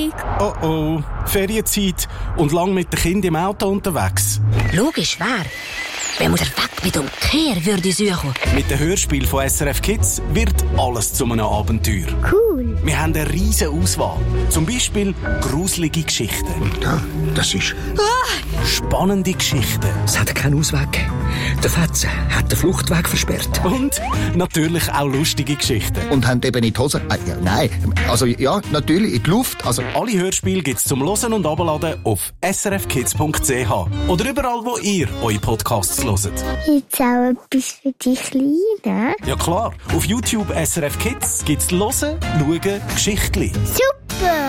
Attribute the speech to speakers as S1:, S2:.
S1: Panik.
S2: Oh oh, Ferienzeit und lang mit den Kindern im Auto unterwegs.
S1: Logisch, wer? Wenn man weg mit dem Kehr würde suchen.
S2: Mit dem Hörspiel von SRF Kids wird alles zu einem Abenteuer.
S3: Cool.
S2: Wir haben eine riesige Auswahl. Zum Beispiel gruselige Geschichten.
S4: Ja, das ist...
S2: Spannende Geschichten.
S4: Es hat keinen Ausweg gegeben. Der Fetzer hat den Fluchtweg versperrt.
S2: Und natürlich auch lustige Geschichten.
S4: Und haben eben in die Hose... ja, nein, also ja, natürlich, in die Luft. Also
S2: Alle Hörspiele gibt's zum Hören und Abladen auf srfkids.ch. Oder überall, wo ihr eure Podcasts hört.
S3: Jetzt auch etwas für die Kleinen.
S2: Ja klar, auf YouTube SRF Kids gibt's Hören, Schauen, Geschichtli.
S3: Super!